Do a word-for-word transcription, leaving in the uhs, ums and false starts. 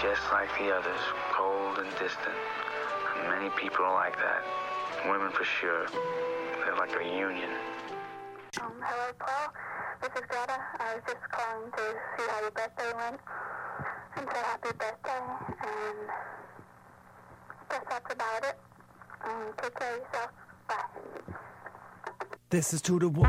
just like the others, cold and distant. And many people are like that. Women for sure. They're like a union. Um, hello, Paul. This is Greta. I was just calling to see how your birthday went. And say happy birthday. And I guess that's about it. Um, take care of yourself. Bye. This is To The One.